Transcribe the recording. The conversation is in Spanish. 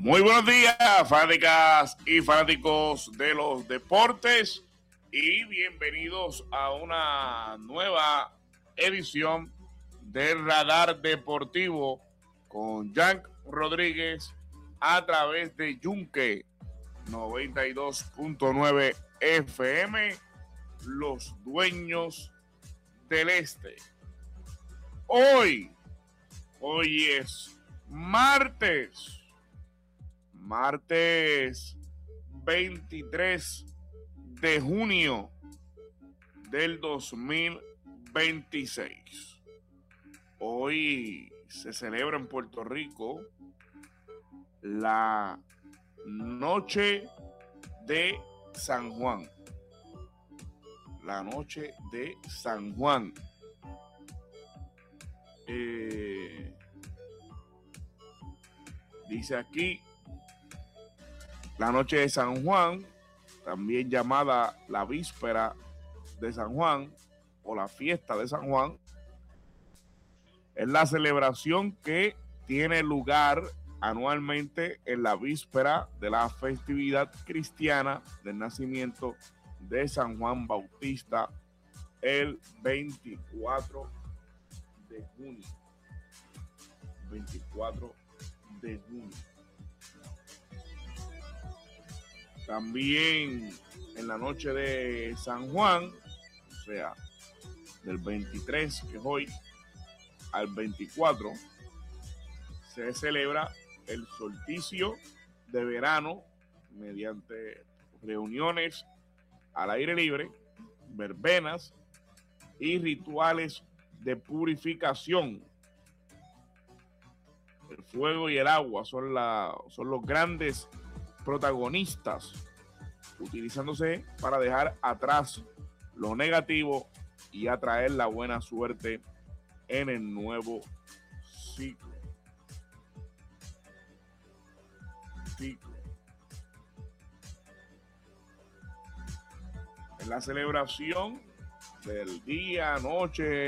Muy buenos días, fanáticas y fanáticos de los deportes, y bienvenidos a una nueva edición del Radar Deportivo con Jack Rodríguez a través de Yunque 92.9 FM, los dueños del este. Hoy es martes 23 de junio del 2026. Hoy se celebra en Puerto Rico la Noche de San Juan. La Noche de San Juan. Dice aquí, la Noche de San Juan, también llamada la Víspera de San Juan o la Fiesta de San Juan, es la celebración que tiene lugar anualmente en la víspera de la festividad cristiana del nacimiento de San Juan Bautista, el 24 de junio. 24 de junio. También en la noche de San Juan, o sea, del 23, que es hoy, al 24, se celebra el solsticio de verano mediante reuniones al aire libre, verbenas y rituales de purificación. El fuego y el agua son los grandes protagonistas, utilizándose para dejar atrás lo negativo y atraer la buena suerte en el nuevo ciclo. En la celebración del día, noche